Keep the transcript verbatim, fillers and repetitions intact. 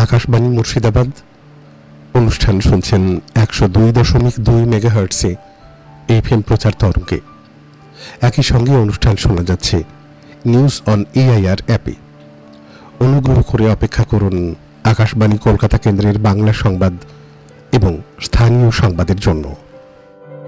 আকাশবাণী মুর্শিদাবাদ। অনুষ্ঠান শুনছেন একশো দুই দশমিক দুই মেগাহার্টসে এফএম প্রচার তরঙ্গে। একই সঙ্গে অনুষ্ঠান শোনা যাচ্ছে নিউজ অন এআইআর অ্যাপে। অনুগ্রহ করে অপেক্ষা করুন আকাশবাণী কলকাতা কেন্দ্রের বাংলা সংবাদ এবং স্থানীয় সংবাদের জন্য।